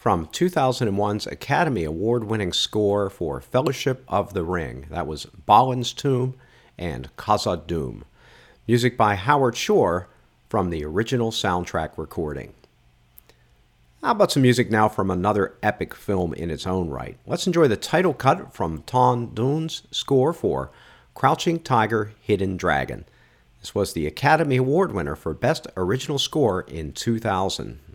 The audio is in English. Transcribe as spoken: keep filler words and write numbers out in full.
from two thousand one's Academy Award-winning score for Fellowship of the Ring. That was Balin's Tomb and Khazad-dûm. Music by Howard Shore from the original soundtrack recording. How about some music now from another epic film in its own right? Let's enjoy the title cut from Ton Dune's score for Crouching Tiger, Hidden Dragon. This was the Academy Award winner for Best Original Score in two thousand.